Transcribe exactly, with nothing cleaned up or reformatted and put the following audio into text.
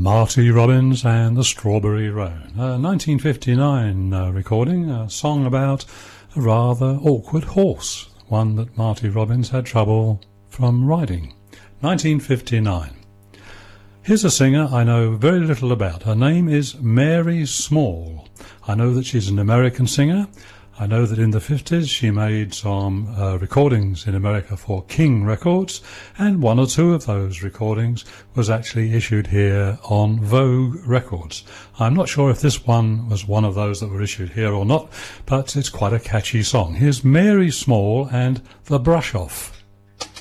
Marty Robbins and the Strawberry Roan, a nineteen fifty-nine uh, recording, a song about a rather awkward horse, one that Marty Robbins had trouble from riding. nineteen fifty-nine. Here's a singer I know very little about. Her name is Mary Small. I know that she's an American singer. I know that in the fifties she made some uh, recordings in America for King Records, and one or two of those recordings was actually issued here on Vogue Records. I'm not sure if this one was one of those that were issued here or not, but it's quite a catchy song. Here's Mary Small and The Brush Off.